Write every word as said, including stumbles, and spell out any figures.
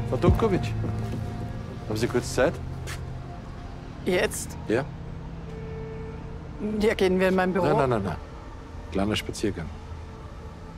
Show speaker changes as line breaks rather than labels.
Frau Dubkovic, haben Sie kurz Zeit?
Jetzt?
Ja?
Ja, gehen wir in mein Büro?
Nein, nein, nein, nein. Kleiner Spaziergang.